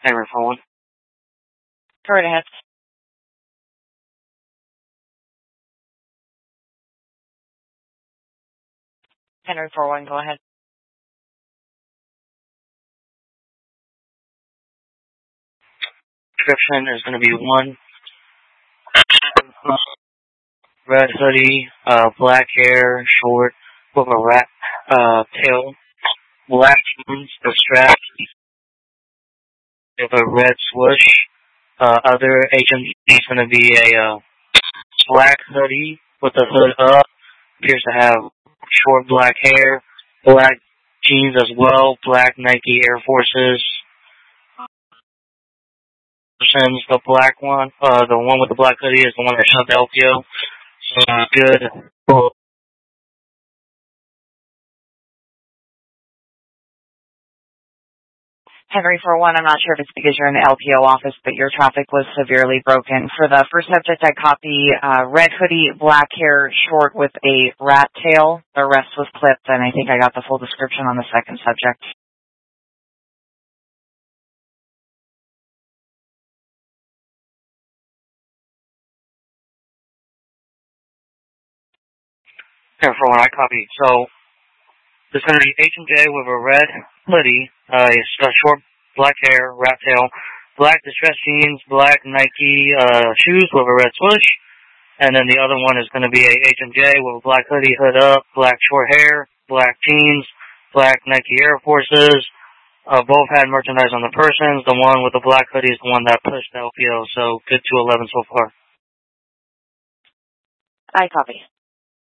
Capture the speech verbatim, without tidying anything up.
Henry for one. Go right ahead. Henry for one, go ahead. Description is going to be one. Red hoodie, uh, black hair, short, with a rat, uh, tail, black jeans, the strap, with a red swoosh. Uh, other H M G is going to be a, uh, black hoodie with the hood up, appears to have short black hair, black jeans as well, black Nike Air Forces. The black one, uh, the one with the black hoodie is the one that shot the L P O. So, uh, good. Henry for one, I'm not sure if it's because you're in the L P O office, but your traffic was severely broken. For the first subject, I copy uh, red hoodie, black hair, short with a rat tail. The rest was clipped, and I think I got the full description on the second subject. Here for one, I copy. So, there's going to be H M J with a red hoodie, uh, it's got short black hair, rat tail, black distressed jeans, black Nike uh, shoes with a red swoosh, and then the other one is going to be a H M J with a black hoodie, hood up, black short hair, black jeans, black Nike Air Forces. Uh, both had merchandise on the persons. The one with the black hoodie is the one that pushed the L P O, so good to eleven so far. I copy.